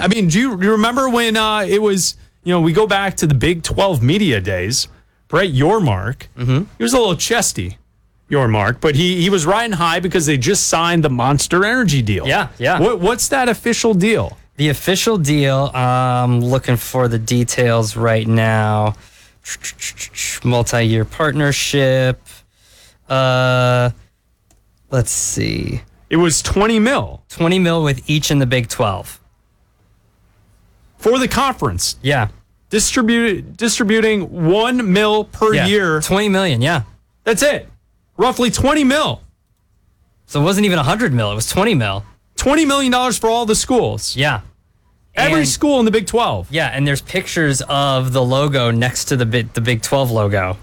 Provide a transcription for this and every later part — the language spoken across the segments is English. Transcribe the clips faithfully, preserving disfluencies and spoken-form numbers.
I mean, do you, you remember when uh, it was, you know, we go back to the Big twelve media days, Brett Yormark, mm-hmm. he was a little chesty, Yormark, but he, he was riding high because they just signed the Monster Energy deal. Yeah, yeah. What, what's that official deal? The official deal, I'm looking for the details right now. Multi-year partnership. Uh, let's see. It was twenty mil. twenty mil with each in the Big twelve. For the conference. Yeah. Distribute, distributing one mil per yeah. year. twenty million, yeah. That's it. Roughly twenty mil. So it wasn't even one hundred mil, it was twenty mil. twenty million dollars for all the schools. Yeah. Every and, school in the Big twelve. Yeah, and there's pictures of the logo next to the Big, the Big twelve logo.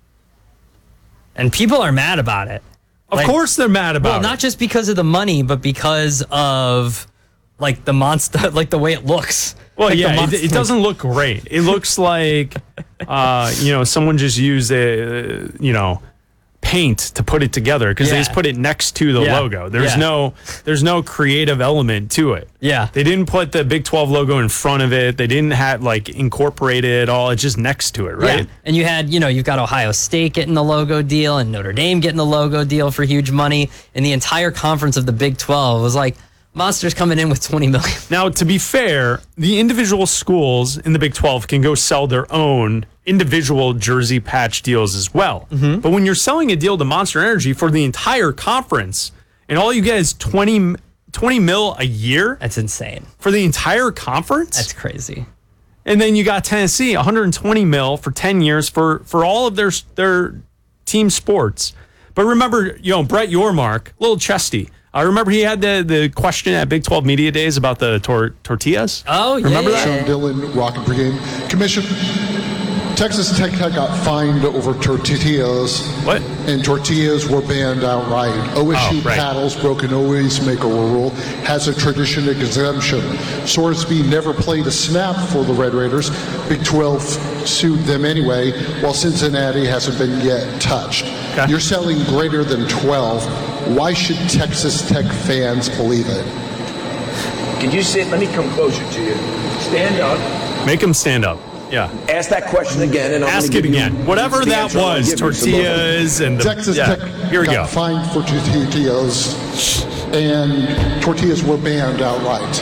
And people are mad about it. Of like, course they're mad about well, it. Not just because of the money, but because of like the monster, like the way it looks. Well, like yeah, it, it doesn't look great. It looks like, uh, you know, someone just used a, uh, you know, paint to put it together because yeah. they just put it next to the yeah. logo. There's yeah. no, there's no creative element to it. Yeah, they didn't put the Big twelve logo in front of it. They didn't have like incorporate it all. It's just next to it, right? Yeah. And you had, you know, you've got Ohio State getting the logo deal and Notre Dame getting the logo deal for huge money, and the entire conference of the Big twelve was like, Monster's coming in with twenty million. Now, to be fair, the individual schools in the Big twelve can go sell their own individual jersey patch deals as well. Mm-hmm. But when you're selling a deal to Monster Energy for the entire conference and all you get is twenty, twenty mil a year. That's insane. For the entire conference? That's crazy. And then you got Tennessee, one hundred twenty mil for ten years for, for all of their, their team sports. But remember, you know, Brett Yormark, a little chesty. I remember he had the, the question at Big twelve Media Days about the tor- tortillas. Oh, yeah. Remember that? Sean Dillon, Rocket Brigade. Commission, Texas Tech got fined over tortillas. What? And tortillas were banned outright. O S U oh, right. paddles broke an always make a rule, has a tradition exemption. Sorsby never played a snap for the Red Raiders. Big twelve sued them anyway, while Cincinnati hasn't been yet touched. Okay. You're selling greater than twelve. Why should Texas Tech fans believe it? Can you sit? Let me come closer to you. Stand up. Make them stand up. Yeah. Ask that question again, and I'm ask it again. Whatever that was, tortillas and the, Texas yeah. Tech Here we got go. fined for tortillas, and tortillas were banned outright.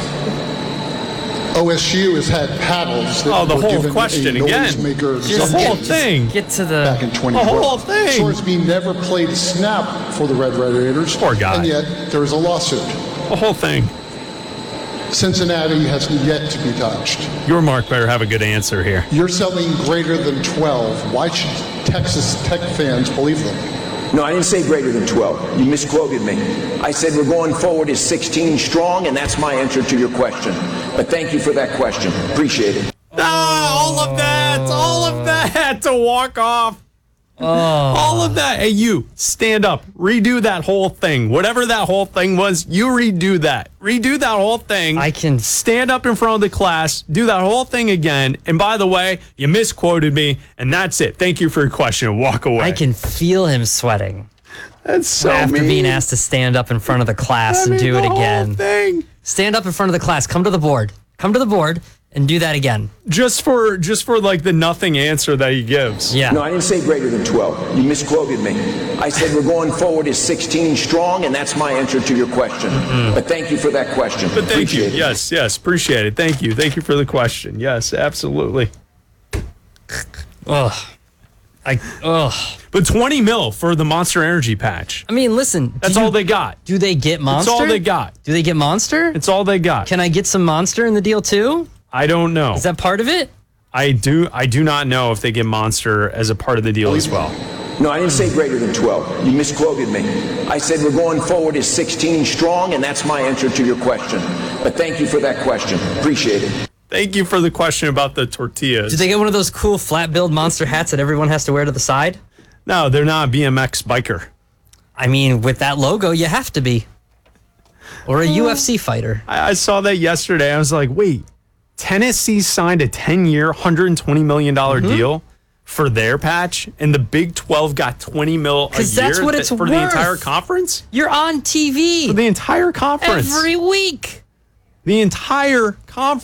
O S U has had paddles that oh, the were whole given question a again. Maker The whole thing. Get to the back in twenty The twelve. whole thing. Sorsby never played a snap for the Red Red Raiders. Poor guy. And yet there is a lawsuit. The whole thing. Cincinnati has yet to be touched. Your Mark better have a good answer here. You're selling greater than twelve. Why should Texas Tech fans believe them? No, I didn't say greater than twelve. You misquoted me. I said we're going forward as sixteen strong, and that's my answer to your question. But thank you for that question. Appreciate it. Ah, all of that, all of that to walk off. Oh. All of that. Hey, you, stand up. Redo that whole thing. Whatever that whole thing was, you redo that. Redo that whole thing. I can stand up in front of the class, do that whole thing again. And by the way, you misquoted me, and that's it. Thank you for your question. Walk away. I can feel him sweating. That's so After mean. being asked to stand up in front of the class I and mean, do it the again. Whole thing. Stand up in front of the class. Come to the board. Come to the board and do that again. Just for just for like the nothing answer that he gives. Yeah. No, I didn't say greater than twelve. You misquoted me. I said we're going forward as sixteen strong, and that's my answer to your question. Mm-hmm. But thank you for that question. But thank Appreciate you. it. Yes, yes. Appreciate it. Thank you. Thank you for the question. Yes, absolutely. Ugh. I, ugh. But twenty mil for the Monster Energy patch. I mean, listen. That's you, all they got. Do they get Monster? That's all they got. Do they get Monster? It's all they got. Can I get some Monster in the deal too? I don't know. Is that part of it? I do I do not know if they get Monster as a part of the deal as well. No, I didn't say greater than twelve. You misquoted me. I said we're going forward as sixteen strong, and that's my answer to your question. But thank you for that question. Appreciate it. Thank you for the question about the tortillas. Did they get one of those cool flat build Monster hats that everyone has to wear to the side? No, they're not a B M X biker. I mean, with that logo, you have to be. Or a U F C fighter. I, I saw that yesterday. I was like, wait, Tennessee signed a ten-year, one hundred twenty million dollars mm-hmm. deal for their patch, and the Big twelve got twenty mil a year Because that's what it's for worth. the entire conference? You're on T V. For the entire conference. Every week. The entire conference.